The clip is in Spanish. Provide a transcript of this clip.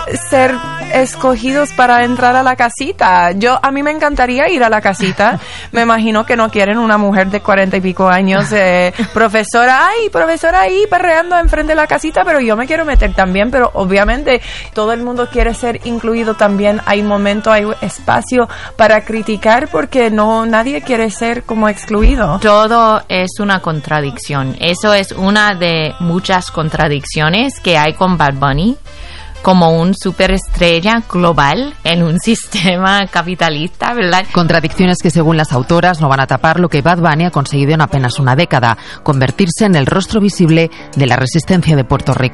ser escogidos para entrar a la casita. A mí me encantaría ir a la casita. Me imagino que no quieren una mujer de 40 y pico años, profesora ahí perreando enfrente de la casita, pero yo me quiero meter también, pero obviamente todo el mundo quiere ser incluido también. Hay momento, hay espacio para criticar, porque nadie quiere ser como excluido. Todo es una contradicción. Eso es una de muchas contradicciones que hay con Bad Bunny, como un superestrella global en un sistema capitalista, ¿verdad? Contradicciones que, según las autoras, no van a tapar lo que Bad Bunny ha conseguido en apenas una década: convertirse en el rostro visible de la resistencia de Puerto Rico.